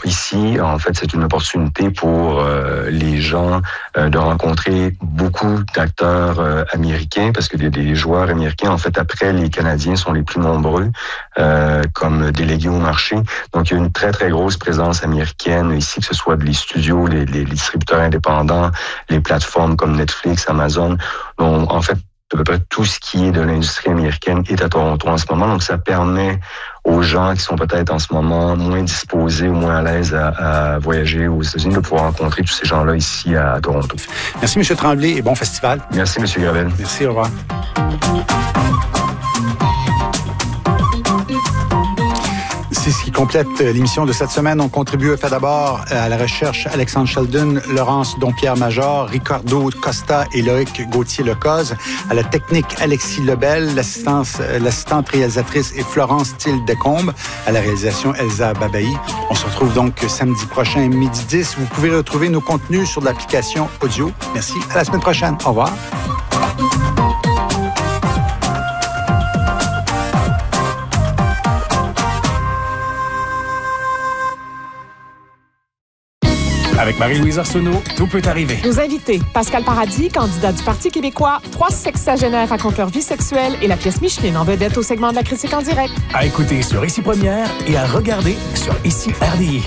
ici, en fait, c'est une opportunité pour les gens de rencontrer beaucoup d'acteurs américains, parce que des joueurs américains, en fait, après les Canadiens, sont les plus nombreux comme délégués au marché. Donc, il y a une très, très grosse présence américaine ici, que ce soit les studios, les distributeurs indépendants, les plateformes comme Netflix, Amazon. Donc, en fait, à peu près tout ce qui est de l'industrie américaine est à Toronto en ce moment. Donc, ça permet aux gens qui sont peut-être en ce moment moins disposés ou moins à l'aise à voyager aux États-Unis de pouvoir rencontrer tous ces gens-là ici à Toronto. Merci, M. Tremblay, et bon festival. Merci, M. Gravel. Merci, au revoir. C'est ce qui complète l'émission de cette semaine. On contribue fait d'abord à la recherche Alexandre Sheldon, Laurence Dompierre-Major, Ricardo Costa et Loïc Gauthier-Lecoz. À la technique, Alexis Lebel. L'assistante réalisatrice est Florence Thiel-Decombe. À la réalisation, Elsa Babaï. On se retrouve donc samedi prochain, midi 10. Vous pouvez retrouver nos contenus sur l'application audio. Merci. À la semaine prochaine. Au revoir. Avec Marie-Louise Arsenault, tout peut arriver. Nos invités, Pascal Paradis, candidat du Parti québécois, 3 sexagénaires racontent leur vie sexuelle et la pièce Micheline en vedette au segment de la critique en direct. À écouter sur Ici Première et à regarder sur Ici RDI.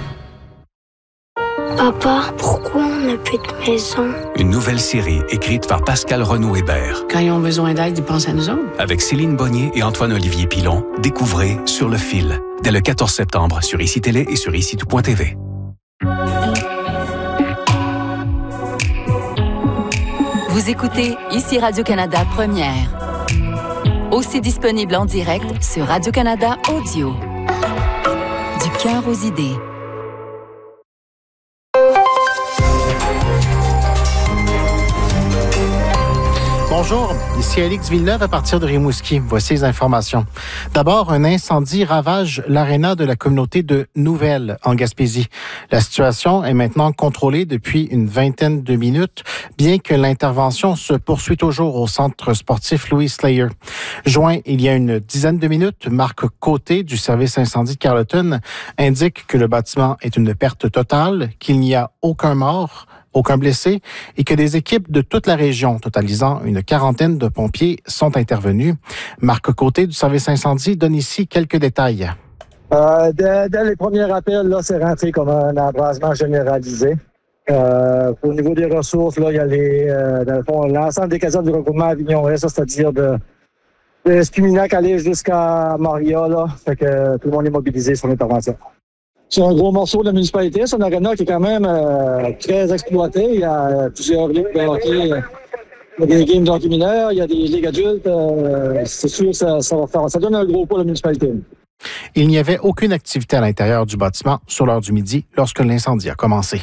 Papa, pourquoi on n'a plus de maison? Une nouvelle série écrite par Pascal Renaud-Hébert. Quand ils ont besoin d'aide, ils pensent à nous autres. Avec Céline Bonnier et Antoine-Olivier Pilon, découvrez Sur le fil, dès le 14 septembre sur Ici Télé et sur ICITOUP.tv. Vous écoutez Ici Radio-Canada Première. Aussi disponible en direct sur Radio-Canada Audio. Du cœur aux idées. Bonjour, ici Alix Villeneuve à partir de Rimouski. Voici les informations. D'abord, un incendie ravage l'aréna de la communauté de Nouvelle en Gaspésie. La situation est maintenant contrôlée depuis une vingtaine de minutes, bien que l'intervention se poursuit toujours au centre sportif Louis Slayer. Joint il y a une dizaine de minutes, Marc Côté du service incendie de Carleton indique que le bâtiment est une perte totale, qu'il n'y a aucun mort, aucun blessé, et que des équipes de toute la région, totalisant une quarantaine de pompiers, sont intervenus. Marc Côté du service incendie donne ici quelques détails. Dès les premiers appels, là, c'est rentré comme un embrasement généralisé. Au niveau des ressources, là, il y a dans le fond, l'ensemble des casernes du regroupement Avignon-Est, c'est-à-dire de Escuminac aller jusqu'à Maria, là. Fait que tout le monde est mobilisé sur l'intervention. C'est un gros morceau de la municipalité. C'est un aréna qui est quand même très exploité. Il y a plusieurs ligues de hockey. Il y a des games de hockey mineurs, il y a des ligues adultes. C'est sûr que ça donne un gros poids à la municipalité. Il n'y avait aucune activité à l'intérieur du bâtiment sur l'heure du midi lorsque l'incendie a commencé.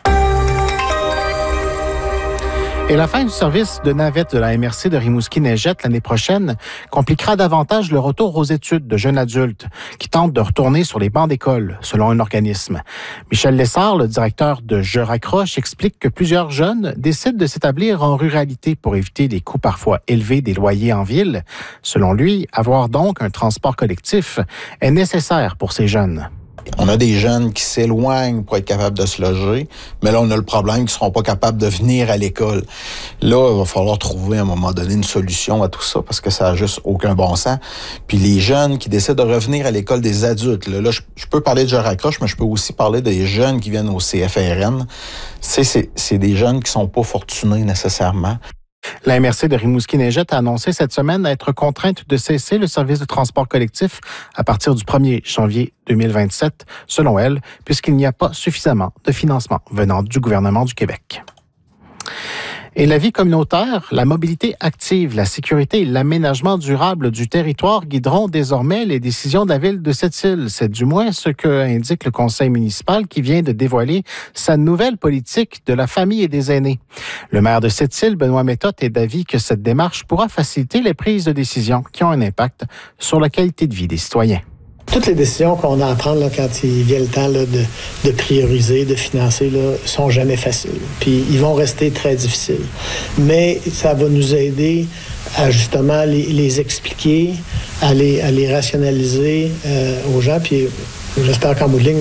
Et la fin du service de navette de la MRC de Rimouski-Neigette l'année prochaine compliquera davantage le retour aux études de jeunes adultes qui tentent de retourner sur les bancs d'école, selon un organisme. Michel Lessard, le directeur de Je raccroche, explique que plusieurs jeunes décident de s'établir en ruralité pour éviter les coûts parfois élevés des loyers en ville. Selon lui, avoir donc un transport collectif est nécessaire pour ces jeunes. On a des jeunes qui s'éloignent pour être capables de se loger, mais là, on a le problème qu'ils ne seront pas capables de venir à l'école. Là, il va falloir trouver à un moment donné une solution à tout ça parce que ça n'a juste aucun bon sens. Puis les jeunes qui décident de revenir à l'école des adultes, là je peux parler de Je raccroche, mais je peux aussi parler des jeunes qui viennent au CFRN. C'est des jeunes qui ne sont pas fortunés nécessairement. La MRC de Rimouski-Neigette a annoncé cette semaine être contrainte de cesser le service de transport collectif à partir du 1er janvier 2027, selon elle, puisqu'il n'y a pas suffisamment de financement venant du gouvernement du Québec. Et la vie communautaire, la mobilité active, la sécurité et l'aménagement durable du territoire guideront désormais les décisions de la ville de Sept-Îles. C'est du moins ce que indique le conseil municipal qui vient de dévoiler sa nouvelle politique de la famille et des aînés. Le maire de Sept-Îles, Benoît Méthode, est d'avis que cette démarche pourra faciliter les prises de décisions qui ont un impact sur la qualité de vie des citoyens. Toutes les décisions qu'on a à prendre là, quand il vient le temps là, de prioriser, de financer, là, sont jamais faciles. Puis ils vont rester très difficiles. Mais ça va nous aider à justement les expliquer, à les rationaliser aux gens. Puis j'espère qu'en bout de ligne,